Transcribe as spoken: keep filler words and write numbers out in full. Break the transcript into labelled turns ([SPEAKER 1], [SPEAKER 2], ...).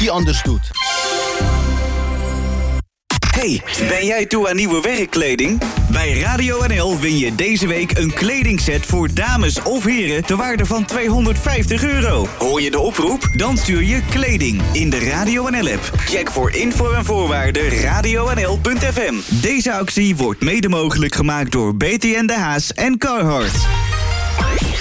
[SPEAKER 1] die anders doet.
[SPEAKER 2] Hey, ben jij toe aan nieuwe werkkleding? Bij Radio N L win je deze week een kledingset voor dames of heren ter waarde van tweehonderdvijftig euro. Hoor je de oproep? Dan stuur je kleding in de Radio N L-app. Check voor info en voorwaarden radio n l punt f m. Deze actie wordt mede mogelijk gemaakt door B T N De Haas en Carhartt.